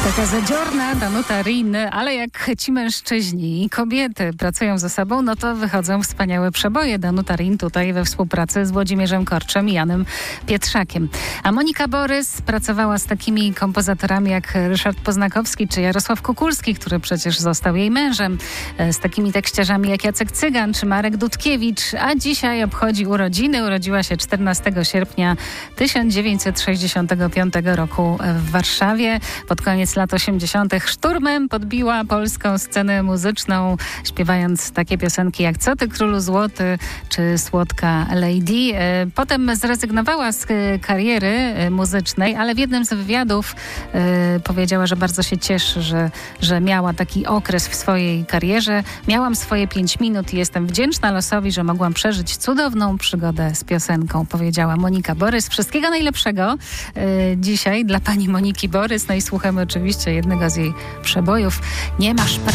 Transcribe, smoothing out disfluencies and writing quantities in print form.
Taka zadziorna Danuta Rin, ale jak ci mężczyźni i kobiety pracują ze sobą, no to wychodzą wspaniałe przeboje. Danuta Rin tutaj we współpracy z Włodzimierzem Korczem i Janem Pietrzhakiem. A Monika Borys pracowała z takimi kompozytorami jak Ryszard Poznakowski czy Jarosław Kukulski, który przecież został jej mężem, z takimi tekściarzami jak Jacek Cygan czy Marek Dudkiewicz, a dzisiaj obchodzi urodziny. Urodziła się 14 sierpnia 1965 roku w Warszawie. Pod koniec lat 80. szturmem podbiła polską scenę muzyczną, śpiewając takie piosenki jak Co ty królu złoty czy Słodka Lady. Potem zrezygnowała z kariery muzycznej, ale w jednym z wywiadów powiedziała, że bardzo się cieszy, że miała taki okres w swojej karierze. Miałam swoje 5 minut i jestem wdzięczna losowi, że mogłam przeżyć cudowną przygodę z piosenką, powiedziała Monika Borys. Wszystkiego najlepszego dzisiaj dla pani Moniki Borys. No i słuchamy oczywiście jednego z jej przebojów. Nie masz prawa.